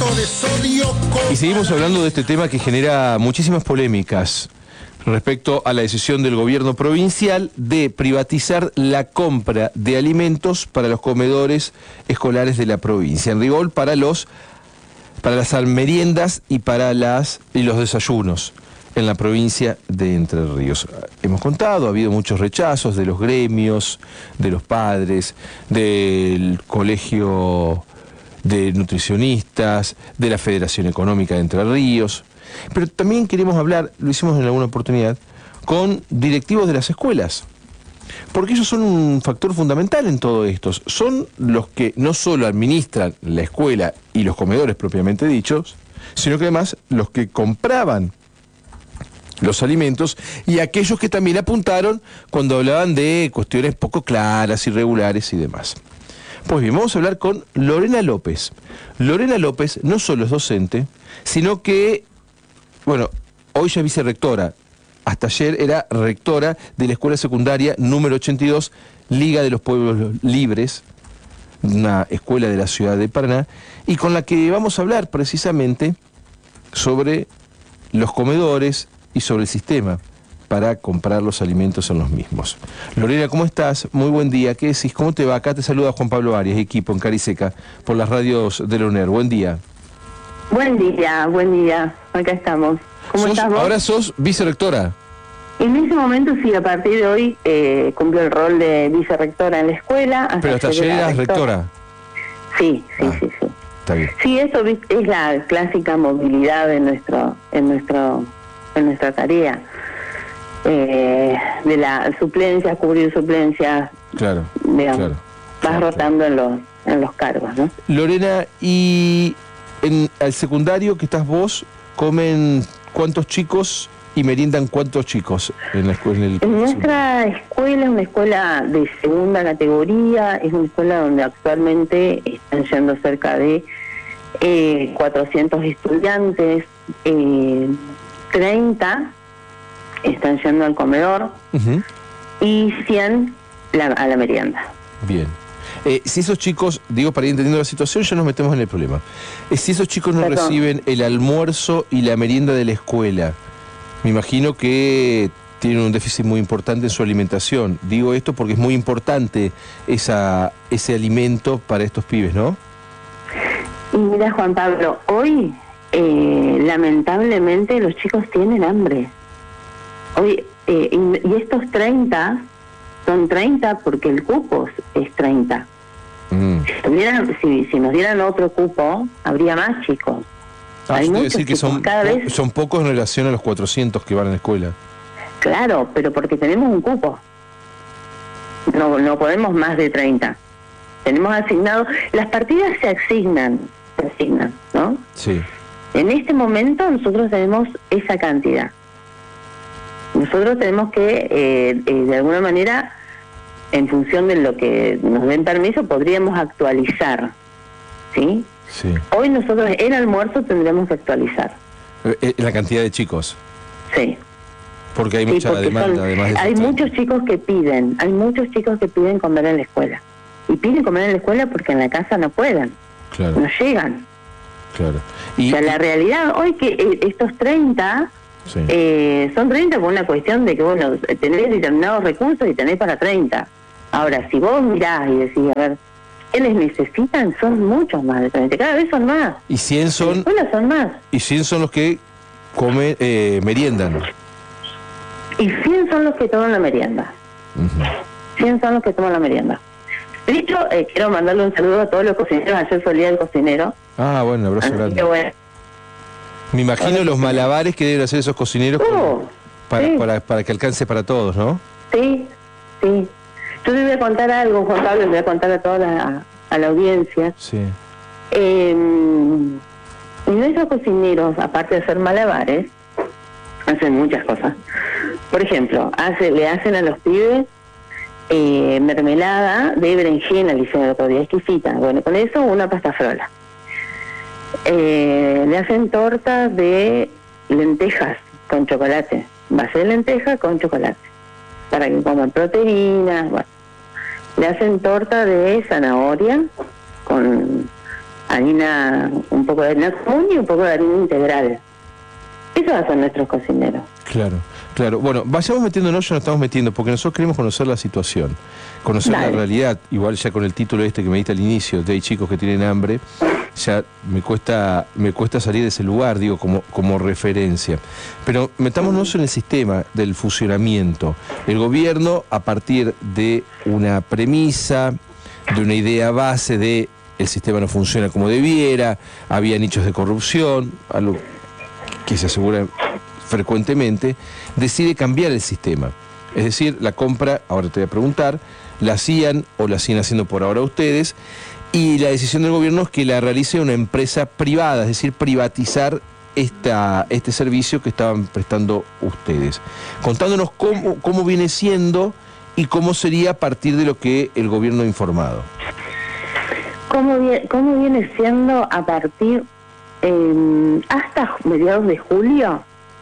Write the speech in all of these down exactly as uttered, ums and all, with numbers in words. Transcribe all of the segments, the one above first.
Y seguimos hablando de este tema que genera muchísimas polémicas respecto a la decisión del gobierno provincial de privatizar la compra de alimentos para los comedores escolares de la provincia. En rigor, para los para las meriendas y para las y los desayunos en la provincia de Entre Ríos. Hemos contado, ha habido muchos rechazos de los gremios, de los padres, del colegio de nutricionistas, de la Federación Económica de Entre Ríos, pero también queremos hablar, lo hicimos en alguna oportunidad, con directivos de las escuelas, porque ellos son un factor fundamental en todo esto. Son los que no solo administran la escuela y los comedores propiamente dichos, sino que además los que compraban los alimentos y aquellos que también apuntaron cuando hablaban de cuestiones poco claras, irregulares y demás. Pues bien, vamos a hablar con Lorena López. Lorena López no solo es docente, sino que, bueno, hoy ya es vicerrectora. Hasta ayer era rectora de la Escuela Secundaria número ochenta y dos, Liga de los Pueblos Libres, una escuela de la ciudad de Paraná, y con la que vamos a hablar precisamente sobre los comedores y sobre el sistema para comprar los alimentos en los mismos. Lorena, ¿cómo estás? Muy buen día. ¿Qué decís? ¿Cómo te va? Acá te saluda Juan Pablo Arias, equipo en Cariseca, por las radios de la U N E R. Buen día. Buen día, buen día. Acá estamos. ¿Cómo ¿Sos, estás vos? Ahora sos vicerrectora. En ese momento, sí, a partir de hoy eh, cumplo el rol de vicerrectora en la escuela. Hasta Pero hasta ayer eras rectora. Sí, sí, ah, sí, sí. Está bien. Sí, eso es la clásica movilidad en nuestro, en nuestro, en nuestra tarea. Eh, de la suplencia, cubrir suplencias, Claro, digamos, claro. vas claro, rotando en los en los cargos, ¿no? Lorena, y en el secundario que estás vos, ¿comen cuántos chicos y meriendan cuántos chicos en la escuela? En, el... en nuestra escuela es una escuela de segunda categoría, es una escuela donde actualmente están yendo cerca de eh, cuatrocientos estudiantes, eh, treinta están yendo al comedor uh-huh. y cien la, a la merienda. Bien. Eh, si esos chicos, digo, para ir entendiendo la situación, ya nos metemos en el problema. Eh, si esos chicos no Perdón. reciben el almuerzo y la merienda de la escuela, me imagino que tienen un déficit muy importante en su alimentación. Digo esto porque es muy importante esa, ese alimento para estos pibes, ¿no? Y mira, Juan Pablo, hoy eh, lamentablemente los chicos tienen hambre. Hoy, eh, y, y estos treinta son treinta porque el cupo es treinta. Mm. Si, tuvieran, si, si nos dieran otro cupo, habría más chicos. Ah, Hay muchos decir que son, cada vez... son pocos en relación a los cuatrocientos que van a la escuela. Claro, pero porque tenemos un cupo. No, no podemos más de treinta. Tenemos asignado... Las partidas se asignan, se asignan, ¿no? Sí. En este momento nosotros tenemos esa cantidad. Nosotros tenemos que, eh, eh, de alguna manera, en función de lo que nos den permiso, podríamos actualizar, ¿sí? Sí. Hoy nosotros, el almuerzo, tendríamos que actualizar. Eh, ¿La cantidad de chicos? Sí. Porque hay sí, mucha porque demanda, son, además de hay eso. muchos chicos que piden, hay muchos chicos que piden comer en la escuela. Y piden comer en la escuela porque en la casa no pueden, claro. no llegan. Claro. Y, o sea, la realidad hoy que eh, estos treinta... Sí. Eh, son treinta por una cuestión de que, bueno, tenés determinados recursos y tenés para treinta. Ahora, si vos mirás y decís, a ver, ¿qué les necesitan? Son muchos más de treinta, cada vez son más. Y cien son... son más. Y cien son los que comen, eh, meriendan. Y cien son los que toman la merienda. Uh-huh. cien son los que toman la merienda. De hecho, eh, quiero mandarle un saludo a todos los cocineros. Ayer fue el día del cocinero. Ah, bueno, abrazo grande. Que bueno. Me imagino los malabares que deben hacer esos cocineros oh, para, sí. para, para que alcance para todos, ¿no? Sí, sí. Yo te voy a contar algo, Juan Pablo, le voy a contar a toda la, a, a la audiencia. Sí. Eh, y nuestros cocineros, aparte de hacer malabares, hacen muchas cosas. Por ejemplo, hace, le hacen a los pibes eh, mermelada de berenjena, le hicieron el otro día, exquisita. Bueno, con eso una pasta frola. Eh, le hacen tortas de lentejas con chocolate, base de lentejas con chocolate, para que coman proteínas. Bueno. Le hacen torta de zanahoria con harina, un poco de harina común y un poco de harina integral. Eso hacen nuestros cocineros. Claro, claro. Bueno, vayamos metiéndonos, ya nos estamos metiendo, porque nosotros queremos conocer la situación, conocer Dale. la realidad. Igual ya con el título este que me diste al inicio, de hay chicos que tienen hambre, ya me cuesta me cuesta salir de ese lugar, digo, como, como referencia. Pero metámonos en el sistema del funcionamiento. El gobierno, a partir de una premisa, de una idea base de el sistema no funciona como debiera, había nichos de corrupción, algo que se asegura frecuentemente, decide cambiar el sistema. Es decir, la compra, ahora te voy a preguntar, la hacían o la siguen haciendo por ahora ustedes, y la decisión del gobierno es que la realice una empresa privada, es decir, privatizar esta, este servicio que estaban prestando ustedes. Contándonos cómo, cómo viene siendo y cómo sería a partir de lo que el gobierno ha informado. ¿Cómo, vi- cómo viene siendo a partir, eh, hasta mediados de julio?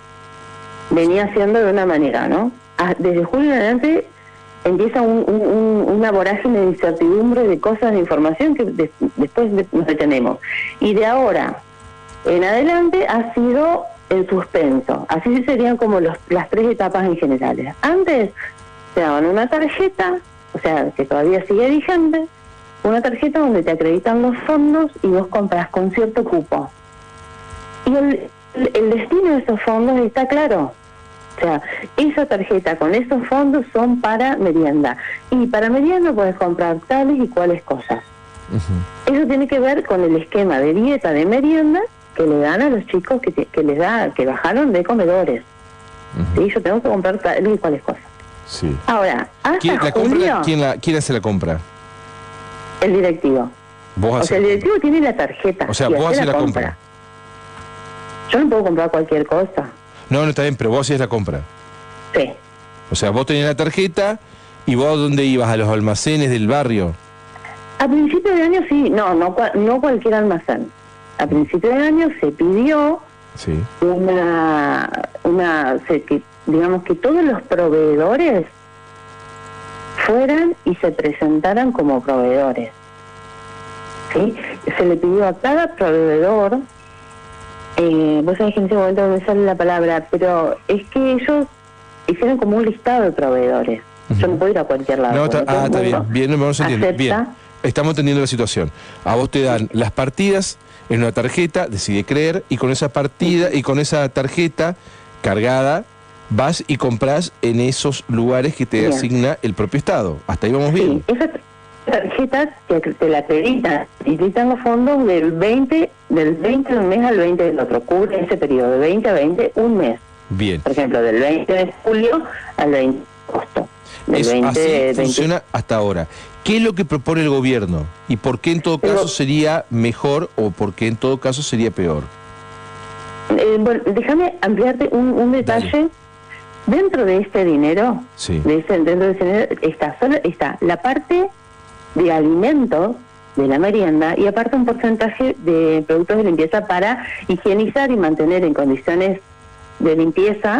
Venía siendo de una manera, ¿no? Ah, Desde julio en adelante empieza un, un, un- una vorágine de incertidumbre, de cosas, de información que de- después de- nos detenemos. Y de ahora en adelante ha sido el suspenso. Así serían como los, las tres etapas en general. Antes te daban una tarjeta, o sea, que todavía sigue vigente, una tarjeta donde te acreditan los fondos y vos compras con cierto cupo. Y el, el destino de esos fondos está claro. O sea, esa tarjeta con esos fondos son para merienda. Y para merienda puedes comprar tales y cuales cosas. Uh-huh. Eso tiene que ver con el esquema de dieta de merienda que le dan a los chicos que, que les da, que bajaron de comedores. Uh-huh. ¿Sí? Yo tengo que comprar tales y cuales cosas. Sí. Ahora, hasta ¿Quién, la julio, compra, ¿quién, la, ¿Quién hace la compra? El directivo. ¿Vos o sea, el directivo tiene la tarjeta. O sea, vos haces la, la compra. compra. Yo no puedo comprar cualquier cosa. No, no está bien, pero vos hacías la compra. Sí. O sea, vos tenías la tarjeta y vos ¿a dónde ibas? ¿A los almacenes del barrio? A principio de año sí, no, no, no cualquier almacén. A principio de año se pidió sí. una, una se, que, digamos que todos los proveedores fueran y se presentaran como proveedores. ¿Sí? Se le pidió a cada proveedor, eh, vos sabés que en ese momento no me sale la palabra, pero es que ellos hicieron como un listado de proveedores. Uh-huh. Yo no puedo ir a cualquier lado. No, ta, ah, está bien, bien, no me vamos a entender. Bien, estamos entendiendo la situación. A vos te dan las partidas en una tarjeta, decide creer, y con esa partida y con esa tarjeta cargada vas y compras en esos lugares que te bien. asigna el propio Estado. Hasta ahí vamos bien. Sí, esas tarjetas te, te la acreditan, acreditan los fondos del veinte, del veinte de un mes al veinte del otro, cubre ese periodo de veinte a veinte, un mes. Bien. Por ejemplo, del veinte de julio al veinte de agosto. Del Es, veinte, así veinte. funciona hasta ahora. ¿Qué es lo que propone el gobierno? ¿Y por qué en todo caso Pero, sería mejor o por qué en todo caso sería peor? Eh, bueno, déjame ampliarte un, un detalle. Dale. Dentro de este dinero, sí. de este, dentro de este dinero está, solo, está la parte de alimentos de la merienda y aparte un porcentaje de productos de limpieza para higienizar y mantener en condiciones de limpieza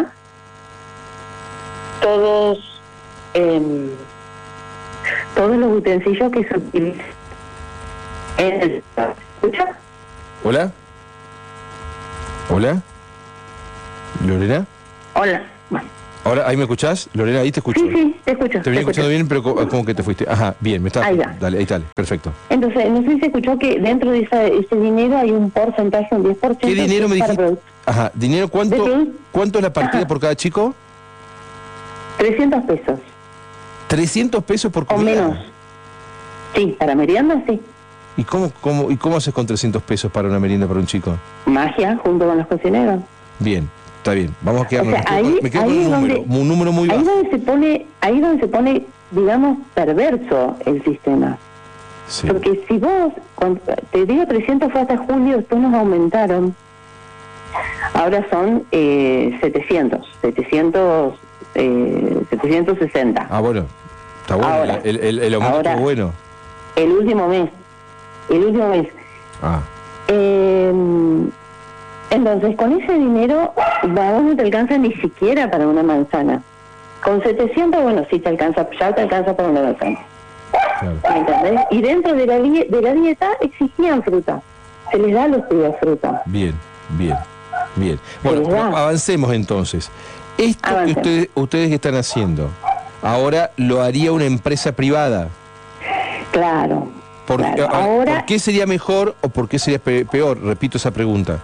todos eh, todos los utensilios que se utilizan en el... ¿Escucha? ¿Hola? ¿Hola? ¿Lorena? Hola. Bueno. Ahora, ¿ahí me escuchás? Lorena, ahí te escucho. Sí, sí, te escucho. Te venía escuchando bien, pero como que te fuiste. Ajá, bien, me estás... Ahí va. Dale, ahí está, perfecto. Entonces, no sé si se escuchó que dentro de esa, ese dinero hay un porcentaje, un diez por ciento. ¿Qué dinero me dijiste? Ajá, ¿dinero cuánto? ¿Cuánto es la partida Ajá. por cada chico? trescientos pesos. ¿trescientos pesos por comida? O menos. Sí, para merienda sí. ¿Y cómo, cómo, ¿Y cómo haces con trescientos pesos para una merienda para un chico? Magia, junto con los cocineros. Bien. Está bien, vamos a quedarnos. O sea, ahí, me quedo ahí con un número, donde, un número muy ahí bajo. Donde se pone, ahí donde se pone, digamos, perverso el sistema. Sí. Porque si vos, cuando, te digo trescientos fue hasta julio, después nos aumentaron. Ahora son eh, setecientos, setecientos, eh, setecientos sesenta. Ah, bueno, está bueno, ahora, el, el, el aumento ahora, está bueno. El último mes, el último mes. Ah. Eh, Entonces, con ese dinero, vos no te alcanza ni siquiera para una manzana. Con setecientos, bueno, sí te alcanza, ya te alcanza para una manzana. Claro. ¿Me entendés? Y dentro de la, de la dieta exigían fruta. Se les da los pibes fruta. Bien, bien, bien. Bueno, pero avancemos entonces. Esto avancemos. que ustedes, ustedes están haciendo, ahora lo haría una empresa privada. Claro. ¿Por, claro. A, ahora, ¿Por qué sería mejor o por qué sería peor? Repito esa pregunta.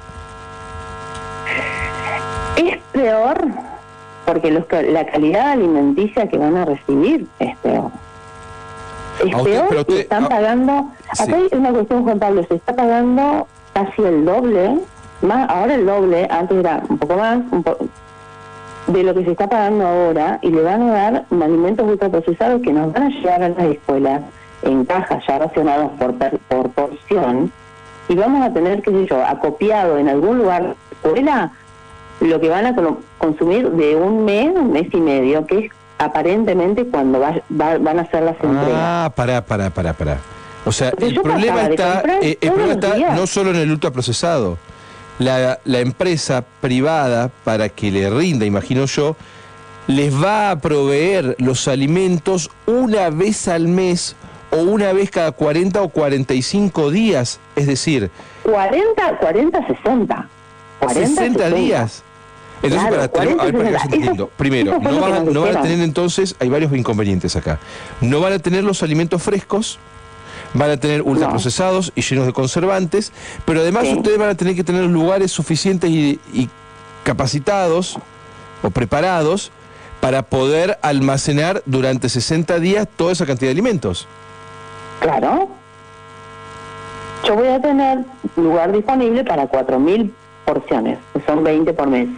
Es peor porque los, la calidad alimenticia que van a recibir es peor. Es usted, peor usted, y están a, pagando... sí. Acá hay una cuestión, Juan Pablo, se está pagando casi el doble, más ahora el doble, antes era un poco más, un po de lo que se está pagando ahora, y le van a dar alimentos ultraprocesados que nos van a llevar a las escuelas en cajas ya racionados por, por porción, y vamos a tener, qué sé yo, acopiado en algún lugar de la escuela lo que van a consumir de un mes, un mes y medio, que es aparentemente cuando va, va, van a hacer las entregas. Ah, pará, pará, pará, pará. O sea, Porque el problema está, eh, el problema está no solo en el ultraprocesado. La, la empresa privada, para que le rinda, imagino yo, les va a proveer los alimentos una vez al mes o una vez cada cuarenta o cuarenta y cinco días. Es decir... cuarenta, cuarenta, sesenta. cuarenta, sesenta días. Entonces, claro, para, tenemos, a ver, para que vayan entendiendo. Primero, no van, a, no van a tener entonces, hay varios inconvenientes acá. No van a tener los alimentos frescos, van a tener ultraprocesados no. y llenos de conservantes, pero además sí. ustedes van a tener que tener lugares suficientes y, y capacitados o preparados para poder almacenar durante sesenta días toda esa cantidad de alimentos. Claro. Yo voy a tener lugar disponible para cuatro mil porciones, que son veinte por mes.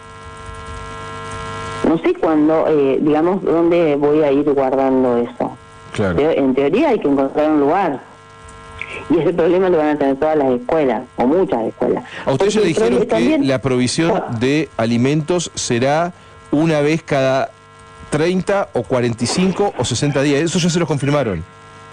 No sé cuándo, eh, digamos, dónde voy a ir guardando eso. Claro. En teoría hay que encontrar un lugar. Y ese problema lo van a tener todas las escuelas, o muchas escuelas. A ustedes ya le dijeron que también la provisión de alimentos será una vez cada treinta o cuarenta y cinco o sesenta días. Eso ya se los confirmaron.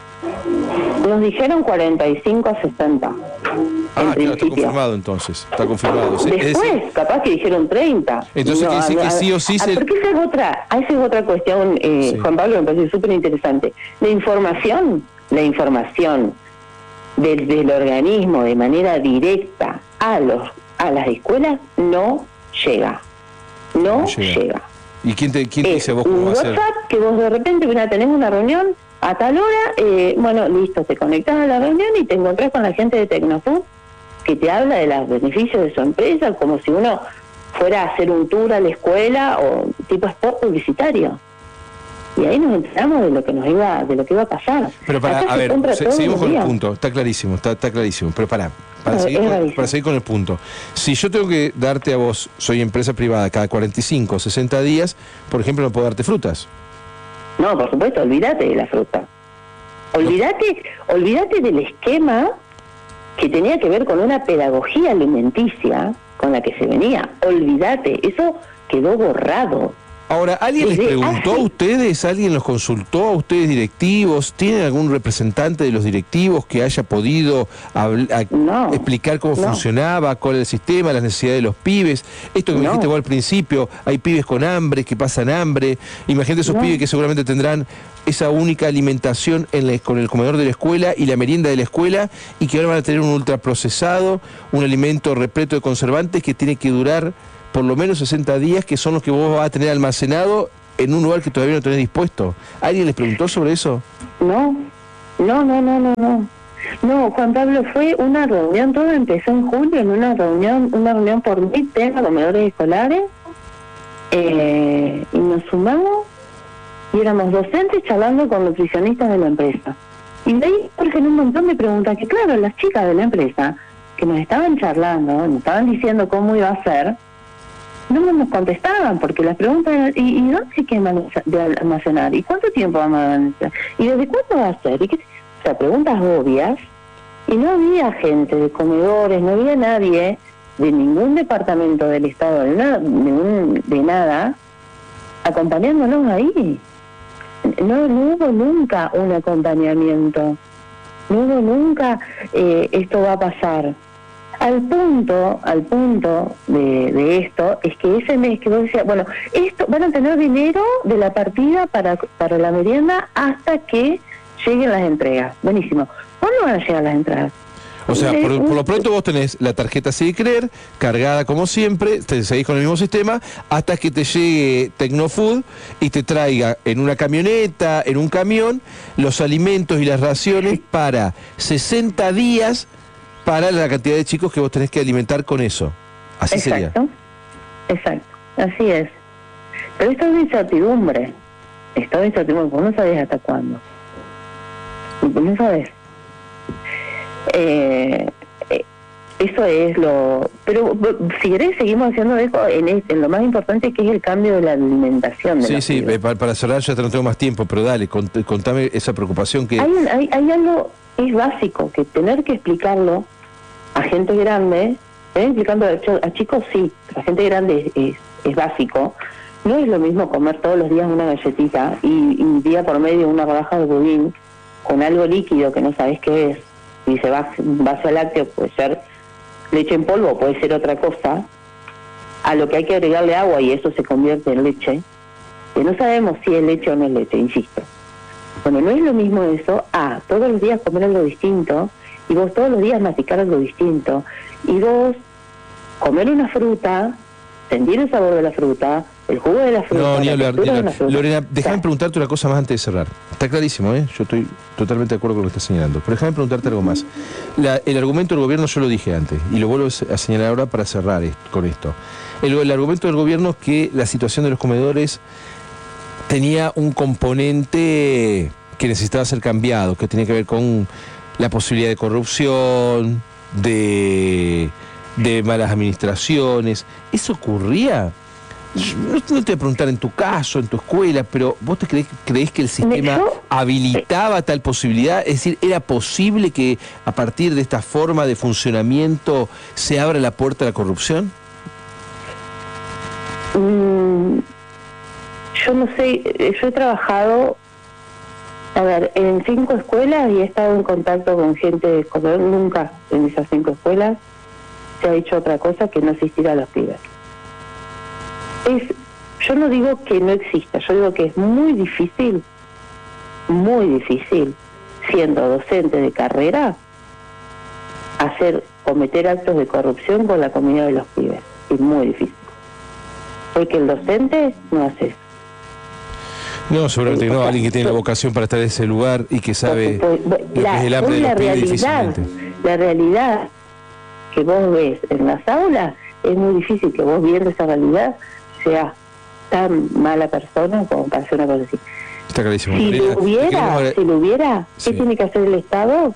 Nos dijeron cuarenta y cinco a sesenta. Ah, claro, está confirmado entonces. Está confirmado. Después, es decir, capaz que dijeron treinta. Entonces no, quiere decir que sí o sí a, se... Porque esa es otra, esa es otra cuestión, eh, sí. Juan Pablo, me parece súper interesante. La información, la información desde el organismo de manera directa a los a las escuelas no llega. No, no llega. llega. ¿Y quién te, quién te dice vos cómo va a ser? Un WhatsApp que vos de repente, mira, tenés una reunión a tal hora, eh, bueno, listo, te conectás a la reunión y te encontrás con la gente de Tecnofood que te habla de los beneficios de su empresa, como si uno fuera a hacer un tour a la escuela o tipo spot publicitario. Y ahí nos enteramos de lo que nos iba, de lo que iba a pasar. Pero para, a ver, se, seguimos con el punto, está clarísimo, está, está clarísimo, pero para, para, no, seguir con, para seguir con el punto. Si yo tengo que darte a vos, soy empresa privada, cada cuarenta y cinco o sesenta días, por ejemplo, no puedo darte frutas. No, por supuesto, olvídate de la fruta. Olvídate, no. olvídate del esquema que tenía que ver con una pedagogía alimenticia con la que se venía. Olvídate, eso quedó borrado. Ahora, ¿alguien les preguntó a ustedes? ¿Alguien los consultó a ustedes directivos? ¿Tienen algún representante de los directivos que haya podido no, explicar cómo no. funcionaba, cuál era el sistema, las necesidades de los pibes? Esto que me no. dijiste vos al principio, hay pibes con hambre, que pasan hambre. Imagínate esos no. pibes que seguramente tendrán esa única alimentación en la, con el comedor de la escuela y la merienda de la escuela, y que ahora van a tener un ultraprocesado, un alimento repleto de conservantes que tiene que durar por lo menos sesenta días, que son los que vos vas a tener almacenado en un lugar que todavía no tenés dispuesto. ¿Alguien les preguntó sobre eso? No, no, no, no, no, no. No, Juan Pablo, fue una reunión, todo empezó en julio, en una reunión, una reunión por mí, tema comedores escolares, eh, y nos sumamos, y éramos docentes charlando con nutricionistas de la empresa. Y de ahí surgen un montón de preguntas, que claro, las chicas de la empresa, que nos estaban charlando, nos estaban diciendo cómo iba a ser, no nos contestaban, porque las preguntas eran, ¿y, y dónde hay que almacenar? ¿Y cuánto tiempo vamos a almacenar? ¿Y desde cuándo va a ser? ¿Y qué? O sea, preguntas obvias, y no había gente de comedores, no había nadie de ningún departamento del Estado, de nada, de, un, de nada acompañándonos ahí. No, no hubo nunca un acompañamiento, no hubo nunca eh, esto va a pasar. Al punto, al punto de, de esto, es que ese mes que vos decías, bueno, esto van a tener dinero de la partida para, para la merienda hasta que lleguen las entregas. Buenísimo. ¿Cuándo van a llegar las entregas? O sea, por, por lo pronto vos tenés la tarjeta Seguir Creer, cargada como siempre, te seguís con el mismo sistema, hasta que te llegue Tecnofood y te traiga en una camioneta, en un camión, los alimentos y las raciones para sesenta días para la cantidad de chicos que vos tenés que alimentar con eso. Así exacto, sería. Exacto, así es. Pero esto es de incertidumbre. Esto es de incertidumbre, porque no sabes hasta cuándo. No sabes. Eh, eh, eso es lo... Pero si querés seguimos haciendo eso en, este, en lo más importante, que es el cambio de la alimentación. De sí, sí, pibes. para, para cerrar ya no tengo más tiempo, pero dale, cont, contame esa preocupación que... Hay, hay, hay algo que es básico, que tener que explicarlo a gente grande, ¿eh? explicando a, a chicos sí, a gente grande es, es, es básico. No es lo mismo comer todos los días una galletita y, y día por medio una rodaja de budín con algo líquido que no sabes qué es. Si dice vaso lácteo, puede ser leche en polvo, puede ser otra cosa, a lo que hay que agregarle agua y eso se convierte en leche, que no sabemos si es leche o no es leche, insisto. Bueno, no es lo mismo eso a todos los días comer algo distinto, y vos todos los días masticar algo distinto, y vos comer una fruta, sentir el sabor de la fruta, el jugo de la fruta. No, ni hablar, ni hablar. De fruta. Lorena, déjame preguntarte una cosa más antes de cerrar. Está clarísimo, ¿eh? Yo estoy totalmente de acuerdo con lo que estás señalando. Pero déjame preguntarte algo más. La, el argumento del gobierno yo lo dije antes, y lo vuelvo a señalar ahora para cerrar esto, con esto. El, el argumento del gobierno es que la situación de los comedores tenía un componente que necesitaba ser cambiado, que tenía que ver con la posibilidad de corrupción, de, de malas administraciones. ¿Eso ocurría? No, no te voy a preguntar en tu caso, en tu escuela, pero ¿vos te creés, creés que el sistema Yo, habilitaba tal posibilidad? Es decir, ¿era posible que a partir de esta forma de funcionamiento se abra la puerta a la corrupción? Mm, yo no sé, yo he trabajado, a ver, en cinco escuelas y he estado en contacto con gente de comedor. Nunca en esas cinco escuelas se ha hecho otra cosa que no asistir a los pibes. Es, yo no digo que no exista, yo digo que es muy difícil, muy difícil, siendo docente de carrera, hacer, cometer actos de corrupción con la comida de los pibes. Es muy difícil. Porque el docente no hace eso. No, seguramente no. Alguien que tiene la vocación para estar en ese lugar y que sabe lo que la, es el hambre de los la pibes realidad, difícilmente. La realidad que vos ves en las aulas, es muy difícil que vos viendo esa realidad sea tan mala persona como para hacer una cosa así. Está clarísimo. Si Lorena, lo hubiera, ahora... si lo hubiera, ¿qué sí. tiene que hacer el Estado?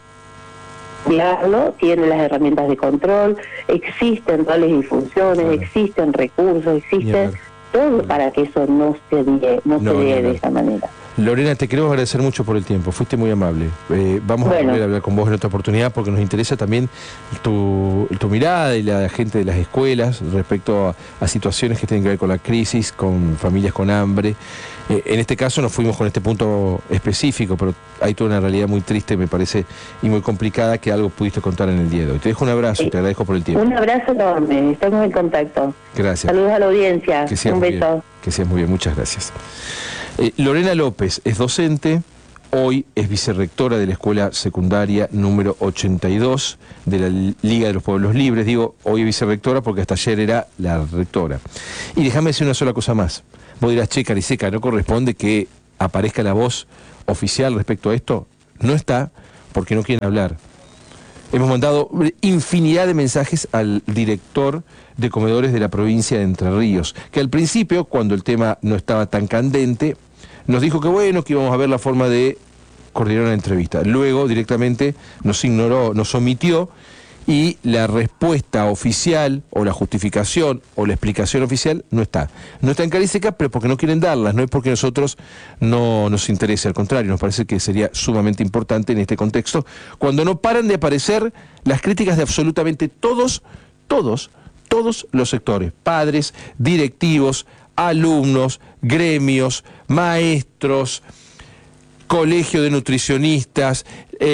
Mirarlo, tiene las herramientas de control, existen roles y funciones, claro. existen recursos, existe todo para que eso no se dé, no no, se dé no, de esa manera. Lorena, te queremos agradecer mucho por el tiempo, fuiste muy amable. Eh, vamos bueno. a volver a hablar con vos en otra oportunidad porque nos interesa también tu, tu mirada y la gente de las escuelas respecto a, a situaciones que tienen que ver con la crisis, con familias con hambre. Eh, en este caso nos fuimos con este punto específico, pero hay toda una realidad muy triste, me parece, y muy complicada que algo pudiste contar en el día de hoy. Te dejo un abrazo y te agradezco por el tiempo. Un abrazo enorme, estamos en contacto. Gracias. Saludos a la audiencia, que un beso. Bien, que seas muy bien, muchas gracias. Eh, Lorena López es docente, hoy es vicerrectora de la escuela secundaria número ochenta y dos de la Liga de los Pueblos Libres. Digo, hoy es vicerrectora porque hasta ayer era la rectora. Y déjame decir una sola cosa más. Vos dirás, che, Cariseca, ¿no corresponde que aparezca la voz oficial respecto a esto? No está, porque no quieren hablar. Hemos mandado infinidad de mensajes al director de comedores de la provincia de Entre Ríos, que al principio, cuando el tema no estaba tan candente, nos dijo que bueno, que íbamos a ver la forma de coordinar una entrevista. Luego, directamente, nos ignoró, nos omitió, y la respuesta oficial, o la justificación, o la explicación oficial, no está. No está en Cariseca, pero porque no quieren darlas, no es porque nosotros no nos interese, al contrario, nos parece que sería sumamente importante en este contexto, cuando no paran de aparecer las críticas de absolutamente todos, todos, todos los sectores, padres, directivos, alumnos, gremios, maestros, colegio de nutricionistas,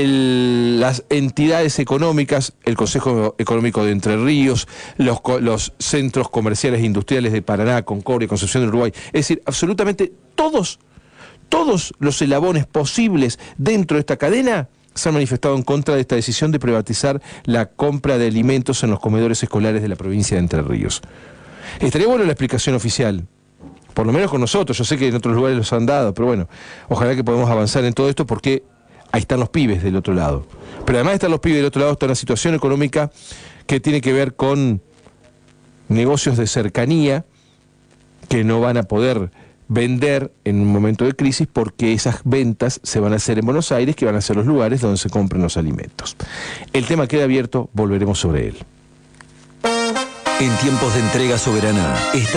el, las entidades económicas, el Consejo Económico de Entre Ríos, los, los centros comerciales e industriales de Paraná, Concordia, Concepción del Uruguay, es decir, absolutamente todos, todos los eslabones posibles dentro de esta cadena se han manifestado en contra de esta decisión de privatizar la compra de alimentos en los comedores escolares de la provincia de Entre Ríos. Estaría bueno la explicación oficial, por lo menos con nosotros. Yo sé que en otros lugares los han dado, pero bueno, ojalá que podamos avanzar en todo esto, porque ahí están los pibes del otro lado. Pero además de estar los pibes del otro lado, está una situación económica que tiene que ver con negocios de cercanía que no van a poder vender en un momento de crisis, porque esas ventas se van a hacer en Buenos Aires, que van a ser los lugares donde se compren los alimentos. El tema queda abierto, volveremos sobre él. En tiempos de entrega soberana, está